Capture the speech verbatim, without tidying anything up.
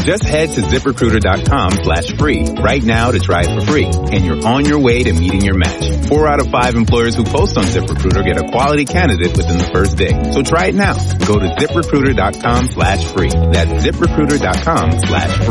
Just head to ZipRecruiter.com slash free right now to try it for free. And you're on your way to meeting your match. Four out of five employers who post on ZipRecruiter get a quality candidate within the first day. So try it now. Go to ZipRecruiter.com slash free. That's ZipRecruiter.com slash free.